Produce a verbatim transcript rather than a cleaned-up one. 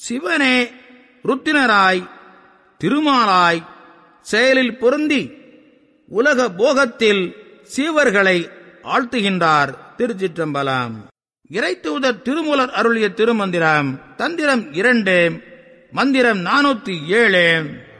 சிவனே ருத்தினராய் திருமாலாய் செயலில் பொருந்தி உலக போகத்தில் சீவர்களை ஆழ்த்துகின்றார். திருச்சிற்றம்பலம். இறைத்தூதர் திருமூலர் அருளிய திருமந்திரம். தந்திரம் இரண்டு, மந்திரம் நானூத்தி ஏழு.